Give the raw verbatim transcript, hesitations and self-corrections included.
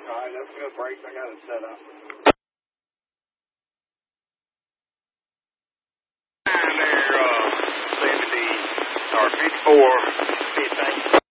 All right, that's good. Brakes, I got it set up. And there, uh, seventy or fifty-four fifty.